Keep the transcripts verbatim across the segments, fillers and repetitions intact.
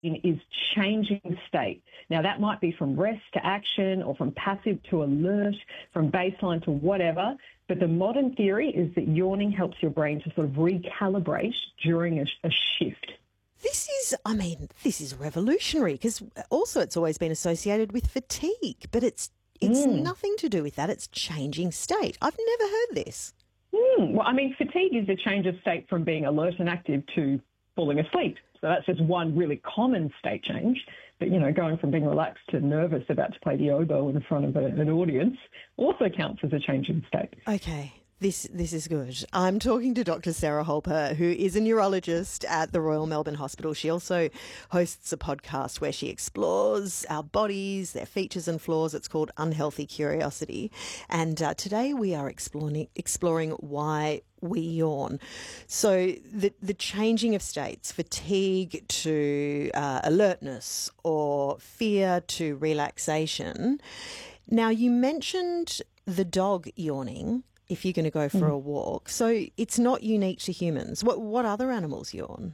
is changing state. Now, that might be from rest to action or from passive to alert, from baseline to whatever. But the modern theory is that yawning helps your brain to sort of recalibrate during a, a shift. This is, I mean, this is revolutionary because also it's always been associated with fatigue, but it's it's mm. nothing to do with that. It's changing state. I've never heard this. Mm. Well, I mean, fatigue is a change of state from being alert and active to falling asleep. So that's just one really common state change. But, you know, going from being relaxed to nervous about to play the oboe in front of a, an audience also counts as a change in state. Okay. This this is good. I'm talking to Doctor Sarah Holper, who is a neurologist at the Royal Melbourne Hospital. She also hosts a podcast where she explores our bodies, their features and flaws. It's called Unhealthy Curiosity. And uh, today we are exploring exploring why we yawn. So the the changing of states, fatigue to uh, alertness or fear to relaxation. Now, you mentioned the dog yawning if you're going to go for mm. a walk. So it's not unique to humans. What what other animals yawn?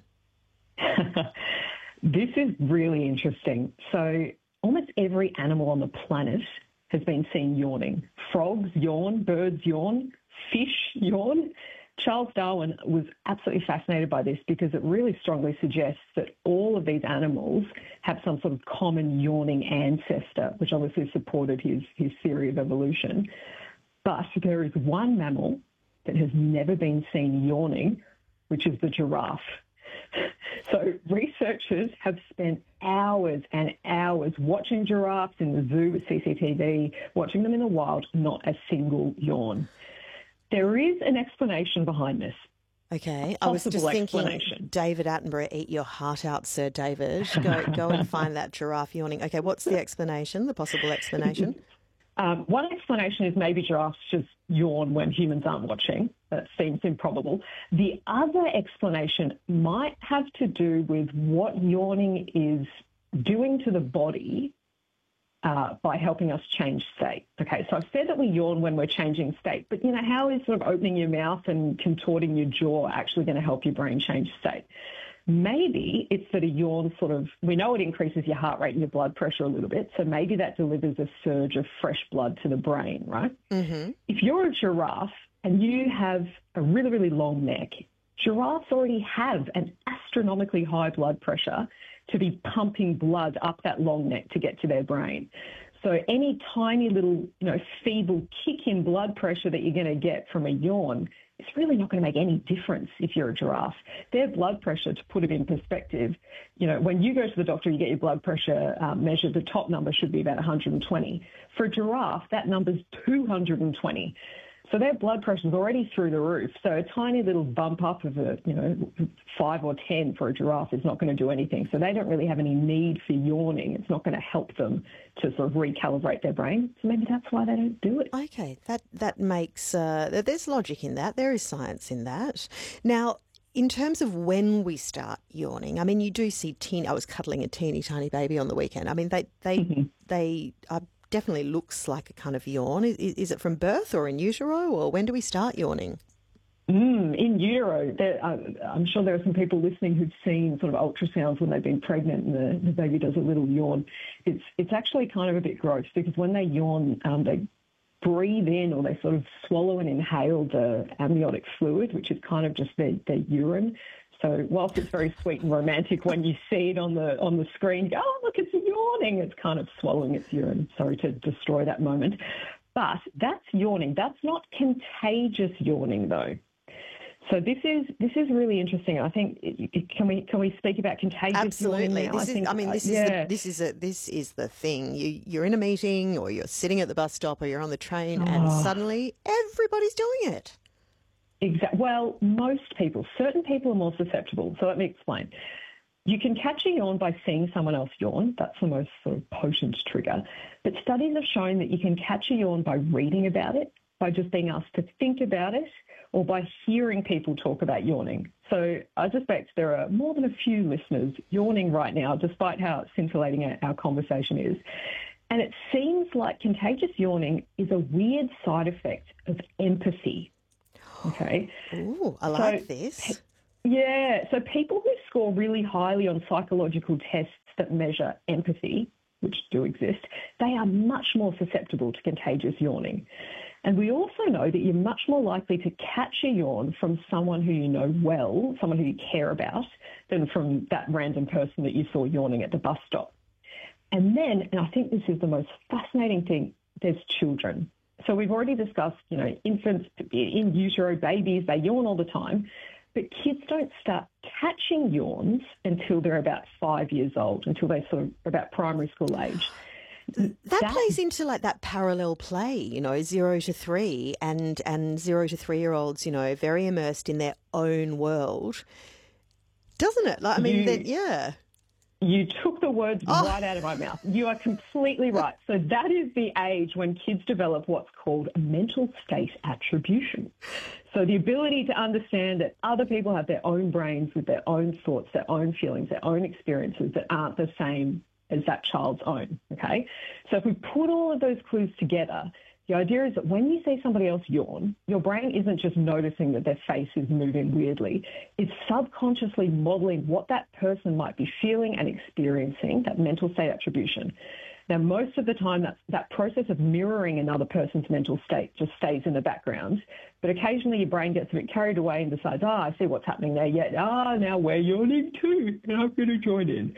This is really interesting. So almost every animal on the planet has been seen yawning. Frogs yawn, birds yawn, fish yawn. Charles Darwin was absolutely fascinated by this because it really strongly suggests that all of these animals have some sort of common yawning ancestor, which obviously supported his, his theory of evolution. But there is one mammal that has never been seen yawning, which is the giraffe. So researchers have spent hours and hours watching giraffes in the zoo with C C T V, watching them in the wild, not a single yawn. There is an explanation behind this. Okay, I was just thinking, David Attenborough, eat your heart out, Sir David. Go, go and find that giraffe yawning. Okay, what's the explanation, the possible explanation? Um, one explanation is maybe giraffes just yawn when humans aren't watching. That seems improbable. The other explanation might have to do with what yawning is doing to the body uh, by helping us change state. Okay, so I've said that we yawn when we're changing state, but, you know, how is sort of opening your mouth and contorting your jaw actually going to help your brain change state? Maybe it's that a yawn sort of, we know it increases your heart rate and your blood pressure a little bit, so maybe that delivers a surge of fresh blood to the brain, right? Mm-hmm. If you're a giraffe and you have a really, really long neck, giraffes already have an astronomically high blood pressure to be pumping blood up that long neck to get to their brain. So any tiny little, you know, feeble kick in blood pressure that you're going to get from a yawn, it's really not going to make any difference if you're a giraffe. Their blood pressure, to put it in perspective, you know, when you go to the doctor, you get your blood pressure um, measured, the top number should be about one hundred twenty. For a giraffe, that number's two hundred twenty. So their blood pressure is already through the roof. So a tiny little bump up of a, you know, five or ten for a giraffe is not going to do anything. So they don't really have any need for yawning. It's not going to help them to sort of recalibrate their brain. So maybe that's why they don't do it. Okay, that that makes uh, there's logic in that. There is science in that. Now, in terms of when we start yawning, I mean, you do see teeny. I was cuddling a teeny tiny baby on the weekend. I mean, they they mm-hmm. they are. Definitely looks like a kind of yawn. Is, is it from birth or in utero, or when do we start yawning? Mm, in utero. There, uh, I'm sure there are some people listening who've seen sort of ultrasounds when they've been pregnant and the, the baby does a little yawn. It's it's actually kind of a bit gross because when they yawn, um, they breathe in or they sort of swallow and inhale the amniotic fluid, which is kind of just their, their urine. So whilst it's very sweet and romantic when you see it on the on the screen, you go, oh, look, it's yawning. It's kind of swallowing its urine. Sorry to destroy that moment. But that's yawning. That's not contagious yawning, though. So this is this is really interesting. I think can we can we speak about contagious Absolutely. yawning now? This I is, think, I mean, this is yeah. the, this is a, this is the thing. You you're in a meeting, or you're sitting at the bus stop, or you're on the train, oh. and suddenly everybody's doing it. Exactly. Well, most people, certain people are more susceptible. So let me explain. You can catch a yawn by seeing someone else yawn. That's the most sort of potent trigger. But studies have shown that you can catch a yawn by reading about it, by just being asked to think about it, or by hearing people talk about yawning. So I suspect there are more than a few listeners yawning right now, despite how scintillating our, our conversation is. And it seems like contagious yawning is a weird side effect of empathy. Okay. Ooh, I like so, this. Yeah, so people who score really highly on psychological tests that measure empathy, which do exist, they are much more susceptible to contagious yawning. And we also know that you're much more likely to catch a yawn from someone who you know well, someone who you care about, than from that random person that you saw yawning at the bus stop. And then, and I think this is the most fascinating thing, there's children. So we've already discussed, you know, infants, in utero, babies, they yawn all the time. But kids don't start catching yawns until they're about five years old, until they're sort of about primary school age. That, that plays into like that parallel play, you know, zero to three and, and zero to three-year-olds, you know, very immersed in their own world, doesn't it? Like, I mean, You- yeah. You took the words Oh. right out of my mouth. You are completely right. So that is the age when kids develop what's called mental state attribution. So the ability to understand that other people have their own brains with their own thoughts, their own feelings, their own experiences that aren't the same as that child's own, okay? So if we put all of those clues together, the idea is that when you see somebody else yawn, your brain isn't just noticing that their face is moving weirdly. It's subconsciously modelling what that person might be feeling and experiencing, that mental state attribution. Now, most of the time, that, that process of mirroring another person's mental state just stays in the background. But occasionally your brain gets a bit carried away and decides, ah, I see what's happening there. Yeah, ah, now we're yawning too, and I'm going to join in.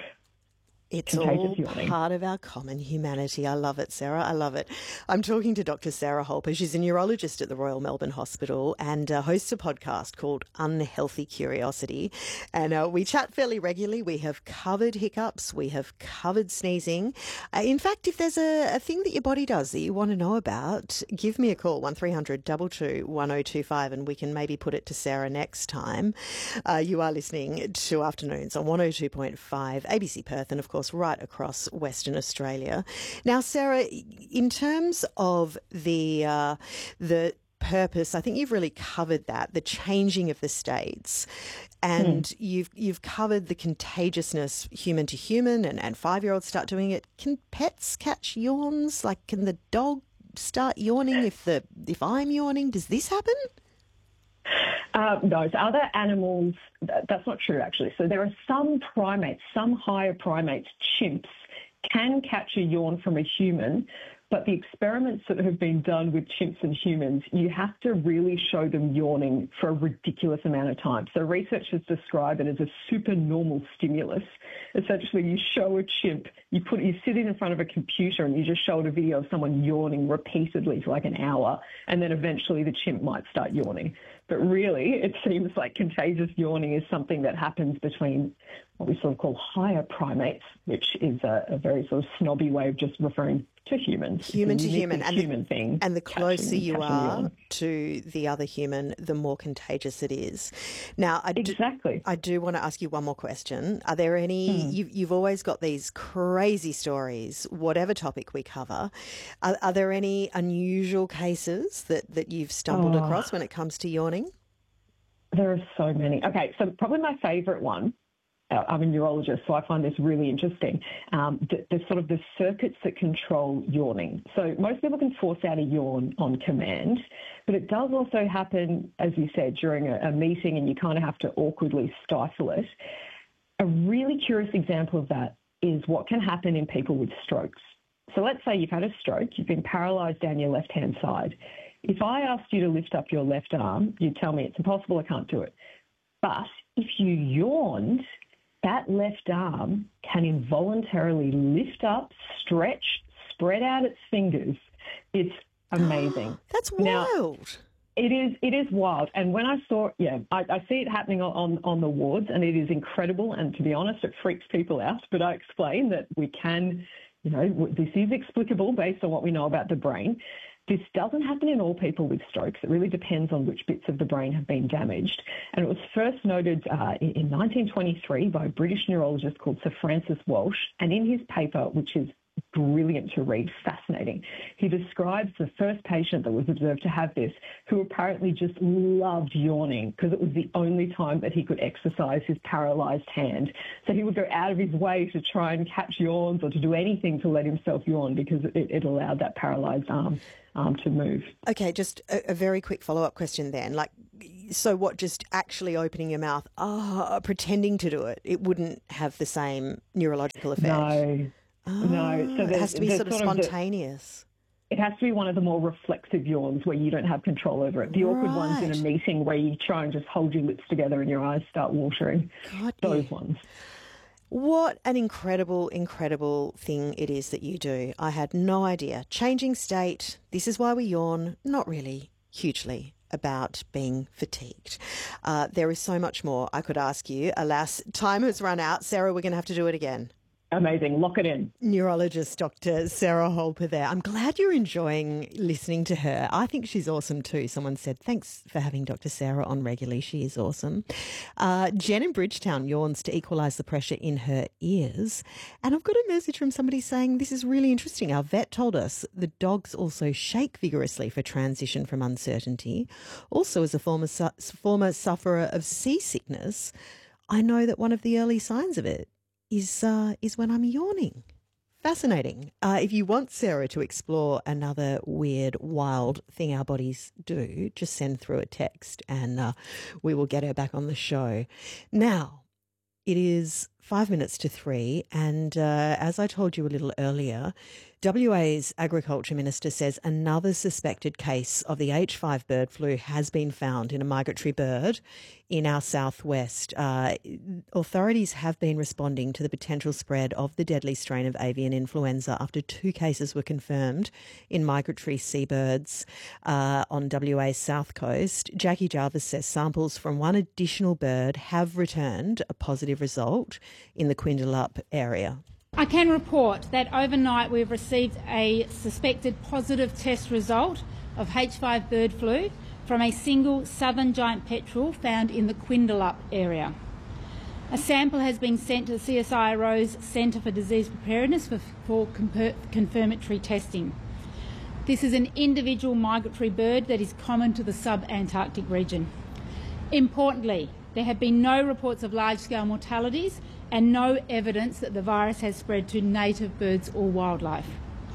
It's Contagious all yawning. part of our common humanity. I love it, Sarah. I love it. I'm talking to Doctor Sarah Holper. She's a neurologist at the Royal Melbourne Hospital and uh, hosts a podcast called Unhealthy Curiosity. And uh, we chat fairly regularly. We have covered hiccups. We have covered sneezing. Uh, in fact, if there's a, a thing that your body does that you want to know about, give me a call, one three hundred two two one oh two five, and we can maybe put it to Sarah next time. Uh, you are listening to Afternoons on one oh two point five A B C Perth and, of course, right across Western Australia. Now, Sarah, in terms of the uh, the purpose, I think you've really covered that, the changing of the states, and mm. you've you've covered the contagiousness human to human, and, and five-year-olds start doing it. Can pets catch yawns? Like, can the dog start yawning if the if I'm yawning? Does this happen? Uh, no, so other animals, that, that's not true actually. So there are some primates, some higher primates, chimps, can catch a yawn from a human, but the experiments that have been done with chimps and humans, you have to really show them yawning for a ridiculous amount of time. So researchers describe it as a supernormal stimulus. Essentially, you show a chimp, you put, you sit in front of a computer and you just show it a video of someone yawning repeatedly for like an hour, and then eventually the chimp might start yawning. But really, it seems like contagious yawning is something that happens between what we sort of call higher primates, which is a, a very sort of snobby way of just referring to humans. Human to human. And human the, thing. And the closer catching, you catching are yawn. to the other human, the more contagious it is. Now, I do, Exactly. I do want to ask you one more question. Are there any, Hmm. you've, you've always got these crazy stories, whatever topic we cover. Are, are there any unusual cases that, that you've stumbled Oh. across when it comes to yawning? There are so many. Okay, so probably my favourite one, uh, I'm a neurologist, so I find this really interesting, um, the, the sort of the circuits that control yawning. So most people can force out a yawn on command, but it does also happen, as you said, during a, a meeting, and you kind of have to awkwardly stifle it. A really curious example of that is what can happen in people with strokes. So let's say you've had a stroke, you've been paralysed down your left-hand side. If I asked you to lift up your left arm, you'd tell me it's impossible, I can't do it. But if you yawned, that left arm can involuntarily lift up, stretch, spread out its fingers. It's amazing. That's Now, wild. It is it is wild. And when I saw, yeah, I, I see it happening on, on, on the wards, and it is incredible. And to be honest, it freaks people out. But I explain that we can, you know, this is explicable based on what we know about the brain. This doesn't happen in all people with strokes. It really depends on which bits of the brain have been damaged. And it was first noted uh, in nineteen twenty-three by a British neurologist called Sir Francis Walsh. And in his paper, which is brilliant to read, fascinating, he describes the first patient that was observed to have this, who apparently just loved yawning because it was the only time that he could exercise his paralysed hand. So he would go out of his way to try and catch yawns or to do anything to let himself yawn because it, it allowed that paralysed arm um, to move. Okay, just a, a very quick follow-up question then. Like, so what, just actually opening your mouth, ah, pretending to do it, it wouldn't have the same neurological effect? No, oh, no. So it has to be sort of sort spontaneous. Of the, it has to be one of the more reflexive yawns where you don't have control over it. The awkward Right. ones in a meeting where you try and just hold your lips together and your eyes start watering. Got Those you. ones. What an incredible, incredible thing it is that you do. I had no idea. Changing state, this is why we yawn, not really hugely about being fatigued. Uh, there is so much more I could ask you. Alas, time has run out. Sarah, we're going to have to do it again. Amazing. Lock it in. Neurologist Doctor Sarah Holper there. I'm glad you're enjoying listening to her. I think she's awesome too. Someone said, thanks for having Doctor Sarah on regularly. She is awesome. Uh, Jen in Bridgetown yawns to equalise the pressure in her ears. And I've got a message from somebody saying, this is really interesting. Our vet told us the dogs also shake vigorously for transition from uncertainty. Also, as a former, su- former sufferer of seasickness, I know that one of the early signs of it is uh, is when I'm yawning. Fascinating. Uh, if you want Sarah to explore another weird, wild thing our bodies do, just send through a text and uh, we will get her back on the show. Now, it is five minutes to three, and uh, as I told you a little earlier, W A's Agriculture Minister says another suspected case of the H five bird flu has been found in a migratory bird in our southwest. Uh, authorities have been responding to the potential spread of the deadly strain of avian influenza after two cases were confirmed in migratory seabirds uh, on W A's south coast. Jackie Jarvis says samples from one additional bird have returned a positive result in the Quindalup area. I can report that overnight we've received a suspected positive test result of H five bird flu from a single southern giant petrel found in the Quindalup area. A sample has been sent to the C S I R O's Centre for Disease Preparedness for, for confirmatory testing. This is an individual migratory bird that is common to the sub-Antarctic region. Importantly, there have been no reports of large-scale mortalities and no evidence that the virus has spread to native birds or wildlife.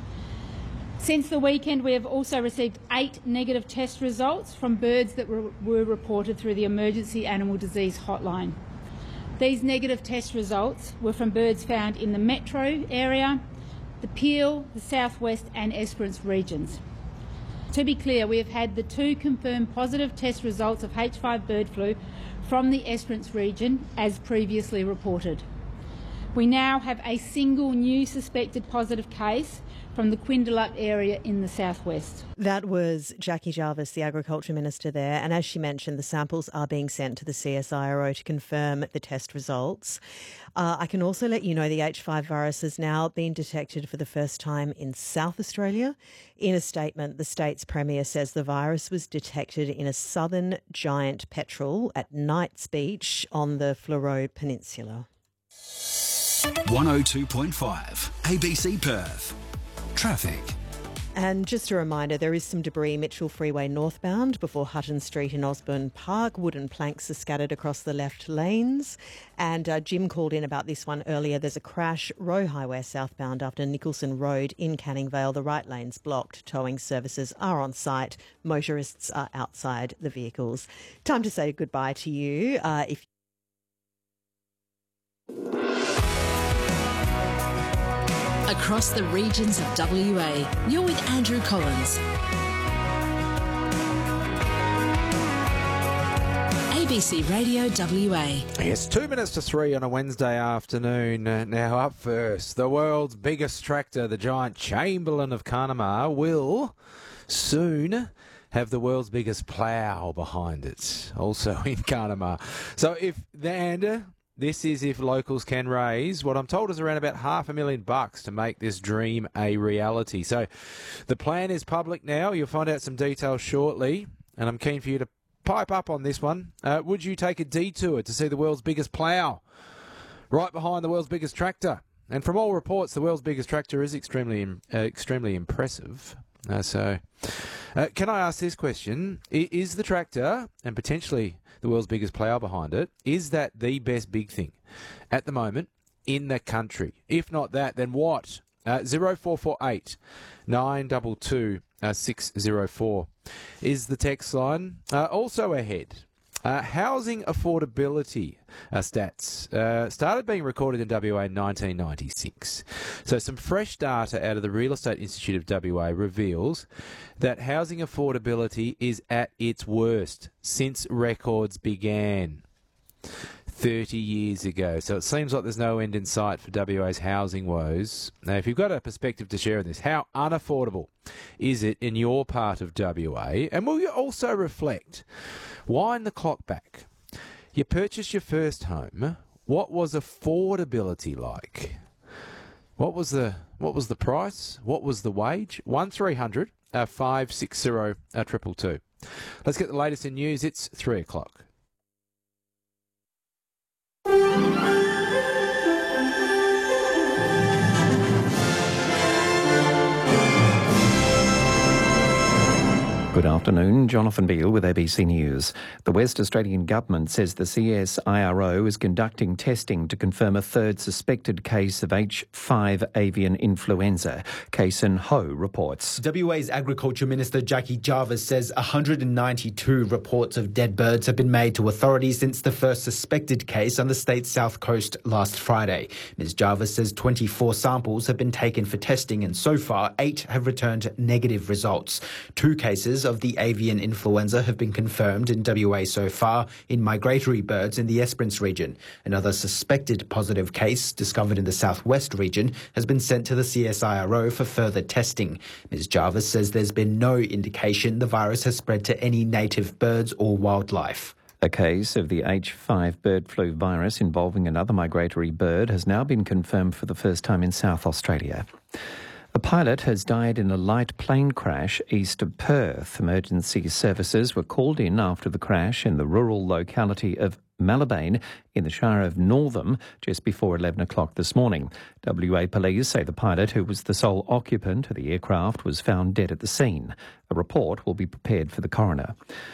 Since the weekend, we have also received eight negative test results from birds that were, were reported through the Emergency Animal Disease Hotline. These negative test results were from birds found in the Metro area, the Peel, the Southwest and Esperance regions. To be clear, we have had the two confirmed positive test results of H five bird flu from the Esperance region as previously reported. We now have a single new suspected positive case from the Quindalup area in the southwest. That was Jackie Jarvis, the Agriculture Minister there, and as she mentioned, the samples are being sent to the C S I R O to confirm the test results. Uh, I can also let you know the H five virus has now been detected for the first time in South Australia. In a statement, the state's Premier says the virus was detected in a southern giant petrel at Knights Beach on the Fleurieu Peninsula. one oh two point five A B C Perth. Traffic. And just a reminder, there is some debris Mitchell Freeway northbound before Hutton Street in Osborne Park. Wooden planks are scattered across the left lanes. And uh, Jim called in about this one earlier. There's a crash, Roe Highway southbound after Nicholson Road in Canning Vale. The right lane's blocked. Towing services are on site. Motorists are outside the vehicles. Time to say goodbye to you. Uh, if Across the regions of W A, you're with Andrew Collins. A B C Radio W A. It's two minutes to three on a Wednesday afternoon. Uh, Now up first, the world's biggest tractor, the giant Chamberlain of Carnamah, will soon have the world's biggest plough behind it, also in Carnamah. So if and this is if locals can raise what I'm told is around about half a million bucks to make this dream a reality. So the plan is public now. You'll find out some details shortly, and I'm keen for you to pipe up on this one. Uh, would you take a detour to see the world's biggest plough right behind the world's biggest tractor? And from all reports, the world's biggest tractor is extremely, uh, extremely impressive. Uh, so, uh, can I ask this question? I- is the tractor, and potentially the world's biggest plough behind it, is that the best big thing at the moment in the country? If not that, then what? Uh, zero four four eight nine two two six zero four is the text line. Uh, also ahead, Uh, housing affordability uh, stats uh, started being recorded in W A in nineteen ninety-six. So some fresh data out of the Real Estate Institute of W A reveals that housing affordability is at its worst since records began thirty years ago. So it seems like there's no end in sight for W A's housing woes. Now, if you've got a perspective to share on this, how unaffordable is it in your part of W A? And will you also reflect, wind the clock back. You purchased your first home. What was affordability like? What was the what was the price? What was the wage? One three hundred five six zero triple two. Let's get the latest in news. It's three o'clock. Good afternoon, Jonathan Beale with A B C News. The West Australian Government says the C S I R O is conducting testing to confirm a third suspected case of H five avian influenza. Kason Ho reports. W A's Agriculture Minister Jackie Jarvis says one hundred ninety-two reports of dead birds have been made to authorities since the first suspected case on the state's south coast last Friday. Miz Jarvis says twenty-four samples have been taken for testing and so far eight have returned negative results. Two cases of the avian influenza have been confirmed in W A so far in migratory birds in the Esperance region. Another suspected positive case discovered in the southwest region has been sent to the C S I R O for further testing. Miz Jarvis says there's been no indication the virus has spread to any native birds or wildlife. A case of the H five bird flu virus involving another migratory bird has now been confirmed for the first time in South Australia. A pilot has died in a light plane crash east of Perth. Emergency services were called in after the crash in the rural locality of Malabane in the Shire of Northam just before eleven o'clock this morning. W A police say the pilot, who was the sole occupant of the aircraft, was found dead at the scene. A report will be prepared for the coroner.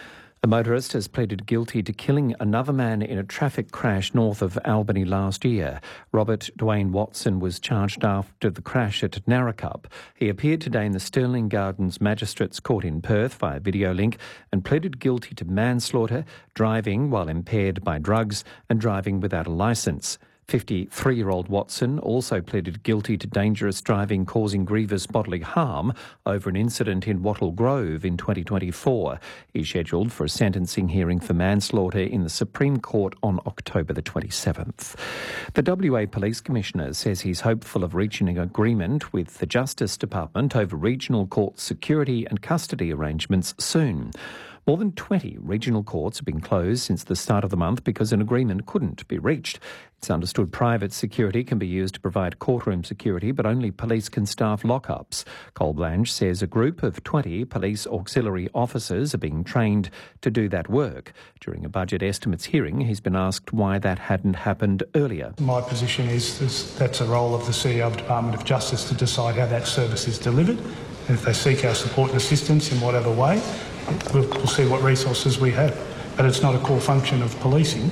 A motorist has pleaded guilty to killing another man in a traffic crash north of Albany last year. Robert Dwayne Watson was charged after the crash at Narrikup. He appeared today in the Stirling Gardens Magistrates Court in Perth via video link and pleaded guilty to manslaughter, driving while impaired by drugs and driving without a licence. fifty-three-year-old Watson also pleaded guilty to dangerous driving causing grievous bodily harm over an incident in Wattle Grove in twenty twenty-four. He's scheduled for a sentencing hearing for manslaughter in the Supreme Court on October the twenty-seventh. The W A Police Commissioner says he's hopeful of reaching an agreement with the Justice Department over regional court security and custody arrangements soon. More than twenty regional courts have been closed since the start of the month because an agreement couldn't be reached. It's understood private security can be used to provide courtroom security, but only police can staff lockups. Col Blanche says a group of twenty police auxiliary officers are being trained to do that work. During a budget estimates hearing, he's been asked why that hadn't happened earlier. My position is this, that's a role of the C E O of the Department of Justice to decide how that service is delivered. And if they seek our support and assistance in whatever way, We'll, we'll see what resources we have, but it's not a core function of policing.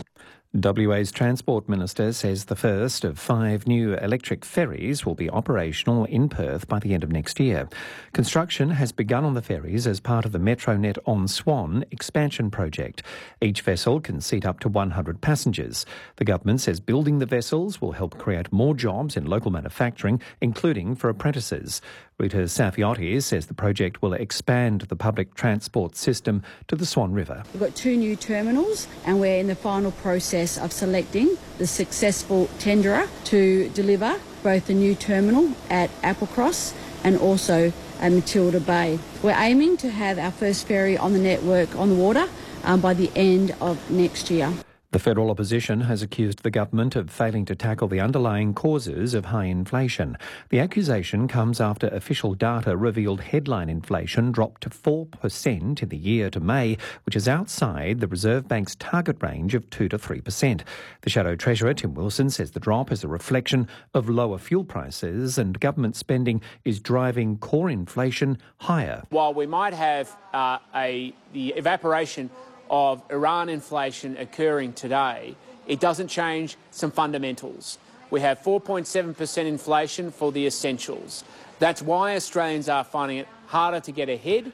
W A's Transport Minister says the first of five new electric ferries will be operational in Perth by the end of next year. Construction has begun on the ferries as part of the Metronet on Swan expansion project. Each vessel can seat up to one hundred passengers. The government says building the vessels will help create more jobs in local manufacturing, including for apprentices. Rita Safiotti says the project will expand the public transport system to the Swan River. We've got two new terminals and we're in the final process of selecting the successful tenderer to deliver both the new terminal at Applecross and also at Matilda Bay. We're aiming to have our first ferry on the network on the water um, by the end of next year. The federal opposition has accused the government of failing to tackle the underlying causes of high inflation. The accusation comes after official data revealed headline inflation dropped to four percent in the year to May, which is outside the Reserve Bank's target range of two to three percent. The Shadow Treasurer, Tim Wilson, says the drop is a reflection of lower fuel prices and government spending is driving core inflation higher. While we might have uh, a the evaporation of Iran inflation occurring today, it doesn't change some fundamentals. We have four point seven percent inflation for the essentials. That's why Australians are finding it harder to get ahead.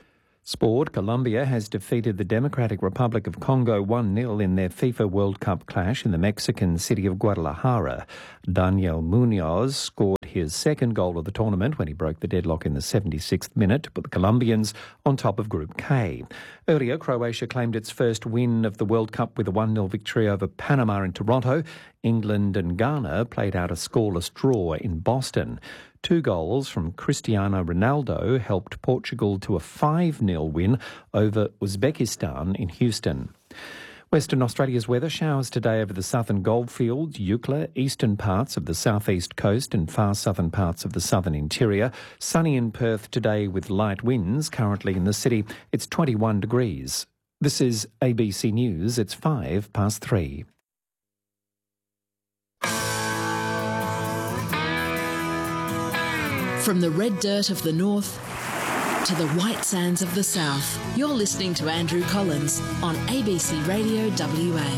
Sport, Colombia has defeated the Democratic Republic of Congo one nil in their FIFA World Cup clash in the Mexican city of Guadalajara. Daniel Munoz scored his second goal of the tournament when he broke the deadlock in the seventy-sixth minute to put the Colombians on top of Group K. Earlier, Croatia claimed its first win of the World Cup with a one nil victory over Panama in Toronto. England and Ghana played out a scoreless draw in Boston. Two goals from Cristiano Ronaldo helped Portugal to a five nil win over Uzbekistan in Houston. Western Australia's weather: showers today over the southern goldfields, Eucla, eastern parts of the southeast coast and far southern parts of the southern interior. Sunny in Perth today with light winds. Currently in the city, it's twenty-one degrees. This is A B C News. It's five past three. From the red dirt of the north to the white sands of the south, you're listening to Andrew Collins on A B C Radio W A.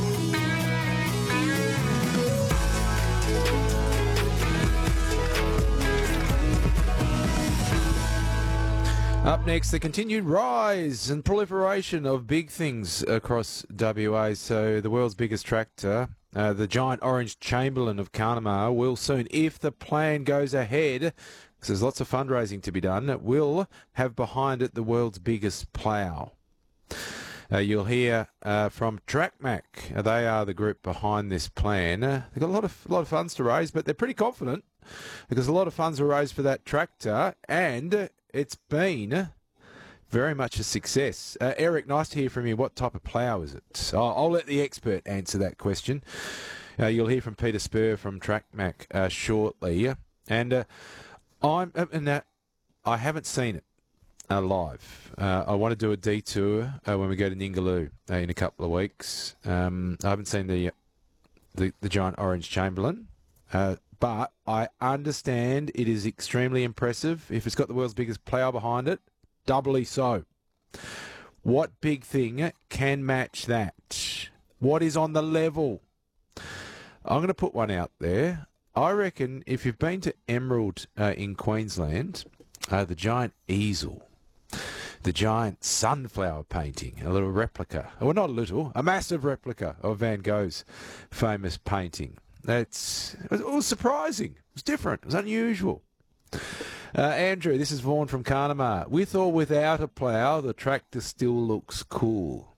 Up next, the continued rise and proliferation of big things across W A. So the world's biggest tractor, uh, the giant orange Chamberlain of Carnamah, will soon, if the plan goes ahead, because there's lots of fundraising to be done, it will have behind it the world's biggest plough. Uh, you'll hear uh, from TrackMac. Uh, they are the group behind this plan. Uh, they've got a lot of a lot of funds to raise, but they're pretty confident because a lot of funds were raised for that tractor, and it's been very much a success. Uh, Eric, nice to hear from you. What type of plough is it? I'll, I'll let the expert answer that question. Uh, you'll hear from Peter Spur from TrackMac uh, shortly, and uh, I'm and uh, I haven't seen it uh, live. Uh, I want to do a detour uh, when we go to Ningaloo uh, in a couple of weeks. Um, I haven't seen the the, the giant orange Chamberlain. Uh, But I understand it is extremely impressive. If it's got the world's biggest plough behind it, doubly so. What big thing can match that? What is on the level? I'm going to put one out there. I reckon if you've been to Emerald uh, in Queensland, uh, the giant easel, the giant sunflower painting, a little replica, well, not a little, a massive replica of Van Gogh's famous painting. That's it was, it was surprising. It was different. It was unusual. Uh, Andrew, this is Vaughan from Carnamah. With or without a plough, the tractor still looks cool.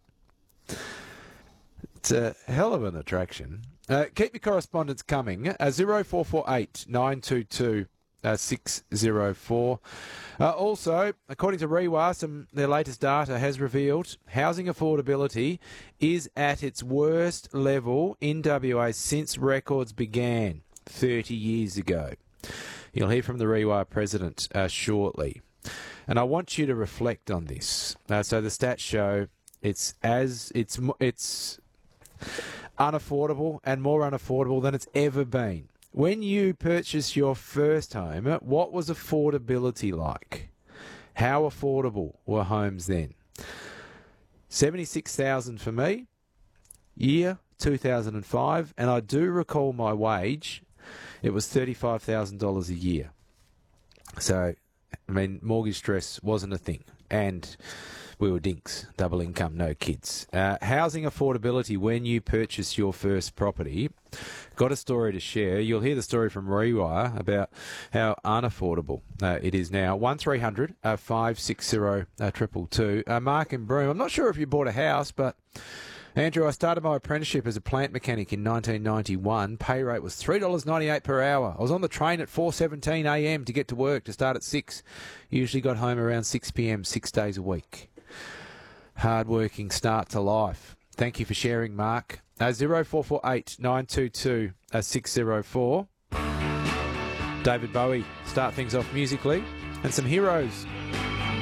It's a hell of an attraction. Uh, keep your correspondence coming. Uh, zero four four eight nine two two six zero four. Uh, also, according to REWA, some their latest data has revealed housing affordability is at its worst level in W A since records began thirty years ago. You'll hear from the REWA president uh, shortly. And I want you to reflect on this. Uh, so the stats show it's as it's it's unaffordable and more unaffordable than it's ever been. When you purchased your first home, what was affordability like? How affordable were homes then? seventy-six thousand dollars for me, year two thousand five, and I do recall my wage, it was thirty-five thousand dollars a year. So, I mean, mortgage stress wasn't a thing, and we were dinks, double income, no kids. Uh, housing affordability when you purchase your first property. Got a story to share. You'll hear the story from REWA about how unaffordable uh, it is now. one three hundred five six zero two two two. Uh, Mark and Broome, I'm not sure if you bought a house, but Andrew, I started my apprenticeship as a plant mechanic in nineteen ninety-one. Pay rate was three dollars ninety-eight per hour. I was on the train at four seventeen a m to get to work, to start at six. Usually got home around six p m, six days a week. Hard-working start to life. Thank you for sharing, Mark. Uh, zero four four eight nine two two six zero four. David Bowie, start things off musically. And some heroes.